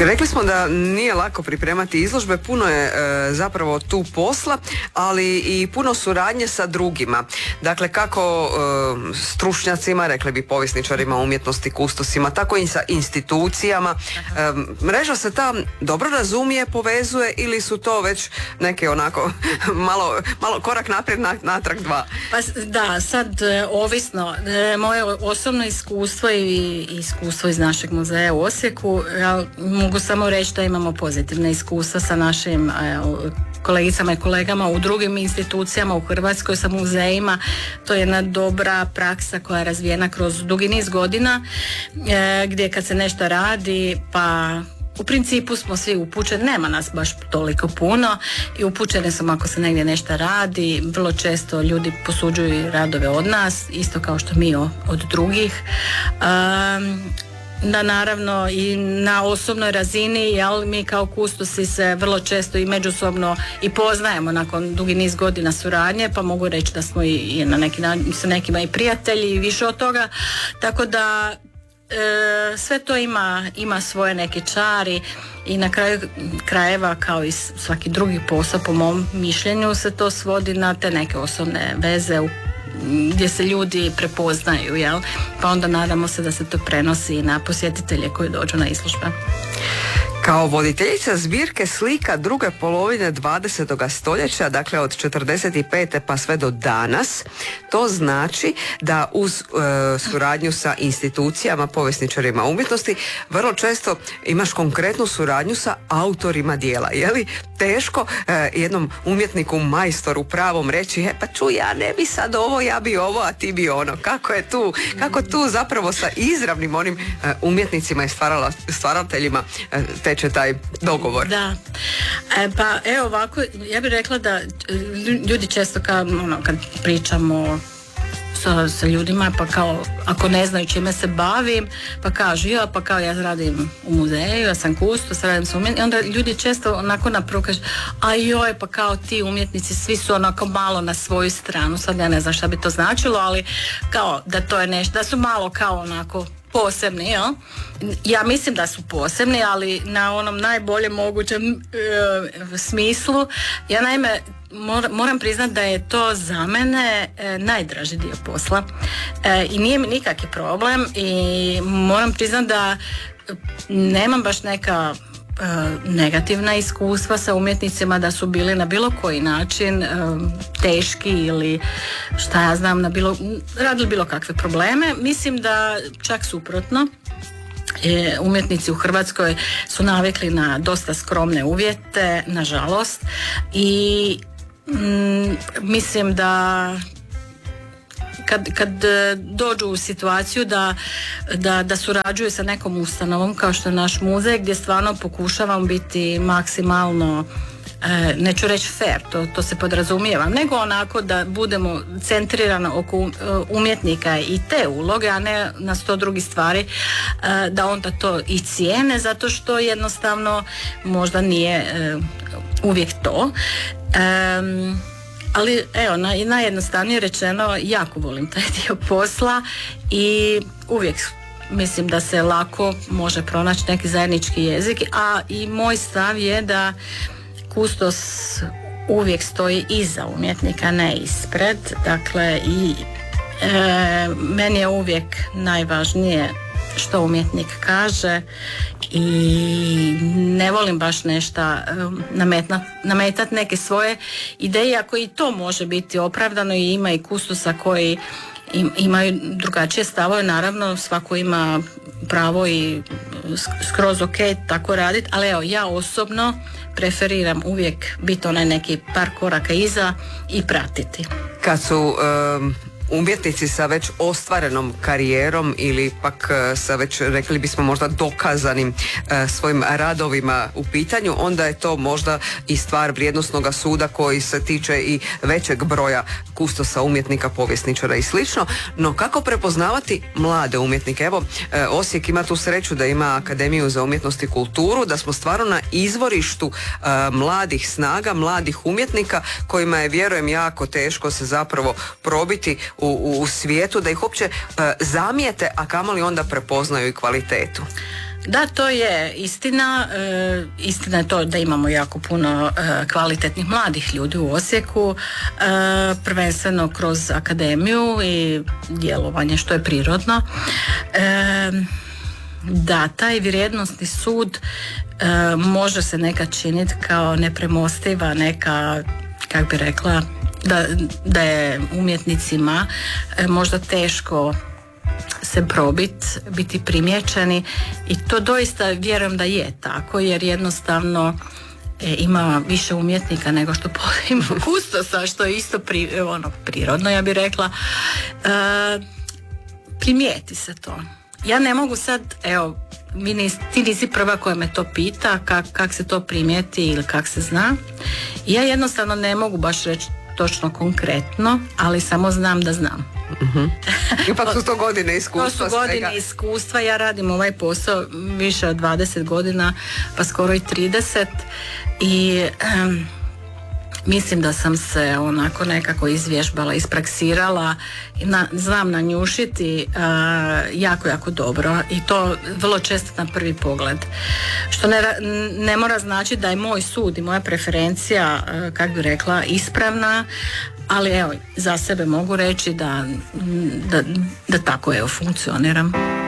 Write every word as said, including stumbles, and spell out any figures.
Rekli smo da nije lako pripremati izložbe, puno je e, zapravo tu posla, ali i puno suradnje sa drugima. Dakle, kako e, stručnjacima, rekli bi povjesničarima umjetnosti, kustosima, tako i sa institucijama. E, mreža se ta dobro razumije, povezuje, ili su to već neke onako malo, malo korak naprijed, natrag dva? Pa da, sad e, ovisno. E, moje osobno iskustvo i iskustvo iz našeg muzeja u Osijeku, ja mogu samo reći da imamo pozitivne iskustva sa našim e, kolegicama i kolegama u drugim institucijama u Hrvatskoj, sa muzejima. To je jedna dobra praksa koja je razvijena kroz dugi niz godina, e, gdje kad se nešto radi, pa u principu smo svi upućeni, nema nas baš toliko puno i upućeni smo ako se negdje nešto radi. Vrlo često ljudi posuđuju radove od nas, isto kao što mi od drugih. Um, da naravno i na osobnoj razini, jel, mi kao kustosi se vrlo često i međusobno i poznajemo nakon dugi niz godina suradnje, pa mogu reći da smo i, i na neki način sa nekima i prijatelji i više od toga, tako da e, sve to ima, ima svoje neke čari i na kraju krajeva, kao i svaki drugi posao, po mom mišljenju, se to svodi na te neke osobne veze u gdje se ljudi prepoznaju, jel? Pa onda nadamo se da se to prenosi i na posjetitelje koji dođu na izložbe. Kao voditeljica zbirke slika druge polovine dvadesetog stoljeća, dakle od četrdeset pete pa sve do danas, to znači da uz e, suradnju sa institucijama, povjesničarima umjetnosti, vrlo često imaš konkretnu suradnju sa autorima dijela. Je li teško e, jednom umjetniku, majstoru pravom reći, e pa ču, ja ne bi sad ovo, ja bi ovo, a ti bi ono. Kako je tu, kako tu zapravo sa izravnim onim e, umjetnicima i stvarala, stvarateljima e, teče taj dogovor? Da, e, pa evo ovako, ja bih rekla da ljudi često kao, ono, kad pričamo sa, sa ljudima, pa kao ako ne znaju čime se bavim, pa kažu ja, pa kao ja radim u muzeju, ja sam kustos, radim sa umjetnicima, onda ljudi često onako napravo kažu, a joj, pa kao ti umjetnici svi su onako malo na svoju stranu, sad ja ne znam šta bi to značilo, ali kao da to je nešto, da su malo kao onako posebni, jel? Ja mislim da su posebni, ali na onom najboljem mogućem e, smislu. Ja naime mor, moram priznati da je to za mene e, najdraži dio posla e, i nije mi nikakvi problem i moram priznati da nemam baš neka negativna iskustva sa umjetnicima da su bili na bilo koji način um, teški ili šta ja znam, na bilo, radili bilo kakve probleme. Mislim da čak suprotno. E, umjetnici u Hrvatskoj su navikli na dosta skromne uvjete, nažalost, i mm, mislim da Kad, kad dođu u situaciju da, da, da surađuju sa nekom ustanovom kao što je naš muzej, gdje stvarno pokušavam biti maksimalno, e, neću reći fair, to, to se podrazumijeva, nego onako da budemo centrirani oko umjetnika i te uloge, a ne na sto drugih stvari, e, da onda to i cijene, zato što jednostavno možda nije e, uvijek to. E, Ali evo, na, najjednostavnije rečeno, jako volim taj dio posla i uvijek mislim da se lako može pronaći neki zajednički jezik, a i moj stav je da kustos uvijek stoji iza umjetnika, ne ispred. Dakle, i e, meni je uvijek najvažnije što umjetnik kaže i ne volim baš nešto nametati nametat neke svoje ideje, ako i to može biti opravdano i ima i kustosa koji im, imaju drugačije stavove, naravno svako ima pravo i skroz ok tako raditi, ali evo, ja osobno preferiram uvijek biti onaj neki par koraka iza i pratiti. Kad su um... umjetnici sa već ostvarenom karijerom ili pak sa već, rekli bismo, možda dokazanim e, svojim radovima u pitanju, onda je to možda i stvar vrijednosnog suda koji se tiče i većeg broja kustosa, umjetnika, povjesničara i slično. No kako prepoznavati mlade umjetnike? Evo, e, Osijek ima tu sreću da ima Akademiju za umjetnost i kulturu, da smo stvarno na izvorištu e, mladih snaga, mladih umjetnika kojima je, vjerujem, jako teško se zapravo probiti U, u svijetu, da ih uopće e, zamijete, a kamoli onda prepoznaju i kvalitetu. Da, to je istina. E, istina je to da imamo jako puno e, kvalitetnih mladih ljudi u Osijeku, e, prvenstveno kroz akademiju i djelovanje što je prirodno. E, da, taj vrijednosni sud e, može se nekad činiti kao nepremostiva neka, kak bi rekla, da, da je umjetnicima e, možda teško se probiti, biti primijećeni i to doista vjerujem da je tako, jer jednostavno e, ima više umjetnika nego što ima kustosa, što je isto pri, ono, prirodno, ja bih rekla. E, primijeti se to. Ja ne mogu sad, evo, mi nis, ti nisi prva koja me to pita kak, kak se to primijeti ili kak se zna. Ja jednostavno ne mogu baš reći točno konkretno, ali samo znam da znam. Uh-huh. Ipak su to godine iskustva. To su godine svega. iskustva. Ja radim ovaj posao više od dvadeset godina, pa skoro i trideset i um, mislim da sam se onako nekako izvježbala, ispraksirala, na, znam nanjušiti uh, jako, jako dobro i to vrlo često na prvi pogled. Što ne, ne mora znači da je moj sud i moja preferencija, uh, kako bi rekla, ispravna, ali evo, za sebe mogu reći da, da, da tako evo funkcioniram.